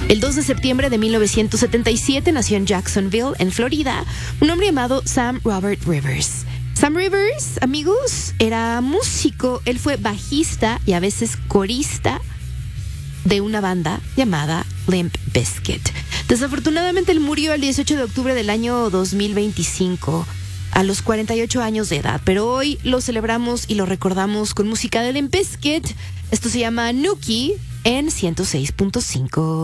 El 2 de septiembre de 1977 nació en Jacksonville, en Florida, un hombre llamado Sam Robert Rivers. Sam Rivers, amigos, era músico. Él fue bajista y a veces corista de una banda llamada Limp Bizkit. Desafortunadamente, él murió el 18 de octubre del año 2025, a los 48 años de edad. Pero hoy lo celebramos y lo recordamos con música de Limp Bizkit. Esto se llama Nookie en 106.5.